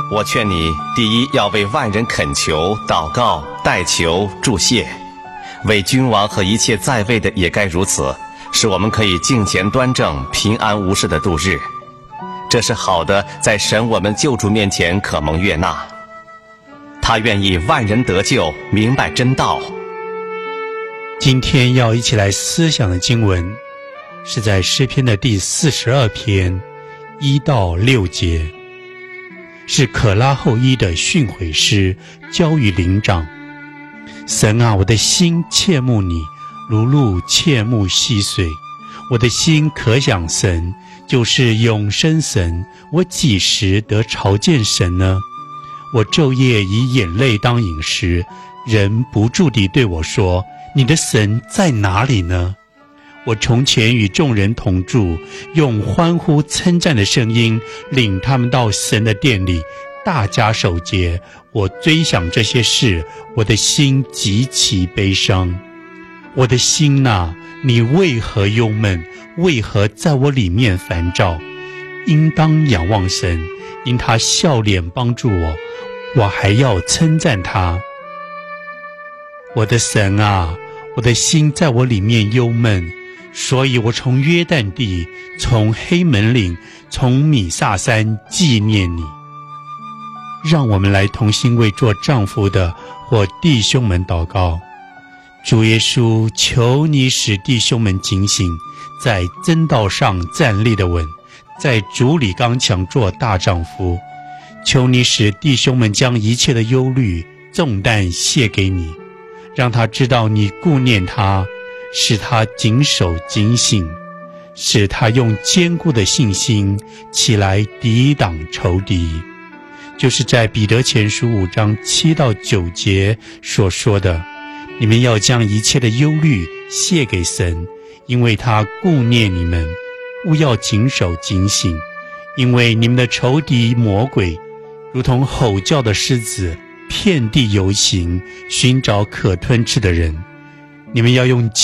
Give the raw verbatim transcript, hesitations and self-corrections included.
我劝你，第一要为万人恳求、祷告、代求、祝谢，为君王和一切在位的也该如此，使我们可以敬虔端正、平安无事的度日。这是好的，在神我们救主面前可蒙悦纳。他愿意万人得救，明白真道。 今天要一起来思想的经文是在诗篇的第四十二篇一到六节，是可拉后裔的训诲诗，交与灵长。神啊，我的心切慕你，如鹿切慕溪水。我的心可想神，就是永生神。我几时得朝见神呢？我昼夜以眼泪当饮食，人不住地对我说，你的神在哪里呢？我从前与众人同住，用欢呼称赞的声音领他们到神的殿里，大家守节。我追想这些事，我的心极其悲伤。我的心哪，你为何忧闷？为何在我里面烦躁？应当仰望神，因他笑脸帮助我，我还要称赞他。我的神啊，我的心在我里面忧闷，所以我从约旦地，从黑门岭，从米萨山纪念你。让我们来同心为做丈夫的或弟兄们祷告。主耶稣，求你使弟兄们警醒，在真道上站立的稳，在主里刚强做大丈夫。求你使弟兄们将一切的忧虑重担卸给你，让他知道你顾念他，使他谨守警醒，使他用坚固的信心起来抵挡仇敌。就是在彼得前书五章七到九节所说的，你们要将一切的忧虑卸给神，因为他顾念你们。务要谨守警醒，因为你们的仇敌魔鬼如同吼叫的狮子，遍地游行，寻找可吞吃的人。你们要用